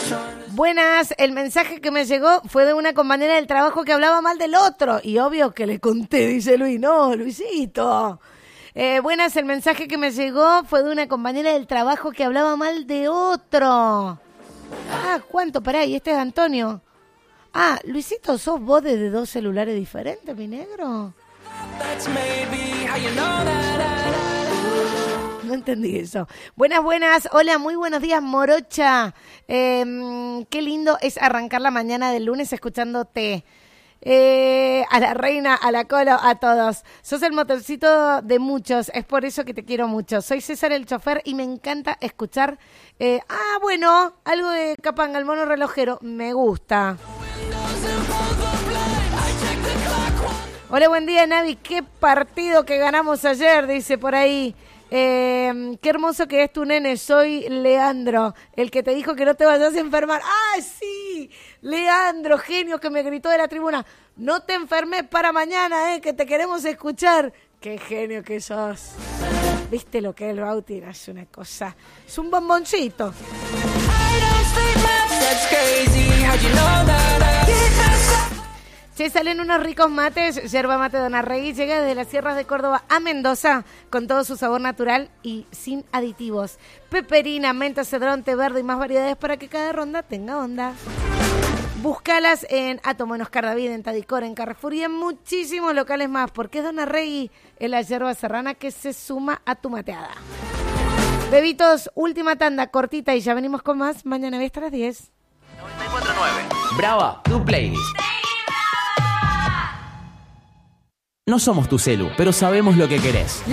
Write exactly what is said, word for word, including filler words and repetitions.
Buenas, el mensaje que me llegó fue de una compañera del trabajo que hablaba mal del otro. Y obvio que le conté, dice Luis. No, Luisito. Eh, buenas, el mensaje que me llegó fue de una compañera del trabajo que hablaba mal de otro. Ah, ¿cuánto? Pará, y este es Antonio. Ah, Luisito, ¿sos vos desde dos celulares diferentes, mi negro? No entendí eso. Buenas, buenas. Hola, muy buenos días, Morocha. Eh, qué lindo es arrancar la mañana del lunes escuchándote. Eh, a la reina, a la Colo, a todos. Sos el motorcito de muchos, es por eso que te quiero mucho. Soy César el chofer y me encanta escuchar. Eh, ah, bueno, algo de Capanga, el mono relojero. Me gusta. Hola, buen día, Navi. Qué partido que ganamos ayer, dice por ahí. Eh, qué hermoso que es tu nene, soy Leandro, el que te dijo que no te vayas a enfermar. ¡Ah, sí! Leandro, genio, que me gritó de la tribuna. No te enfermes para mañana, eh, que te queremos escuchar. ¡Qué genio que sos! ¿Viste lo que es el Bauti? Es una cosa, es un bomboncito. Che, salen unos ricos mates. Yerba Mate Don Arregui llega desde las sierras de Córdoba a Mendoza con todo su sabor natural y sin aditivos. Peperina, menta, cedrón, té verde y más variedades para que cada ronda tenga onda. Búscalas en Átomo, en Oscar David, en Tadicor, en Carrefour y en muchísimos locales más, porque es Don Arregui, es la yerba serrana que se suma a tu mateada. Bebitos, última tanda cortita y ya venimos con más. Mañana voy a estar a las diez. noventa y cuatro punto nueve. Brava, tu playlist. No somos tu celu, pero sabemos lo que querés.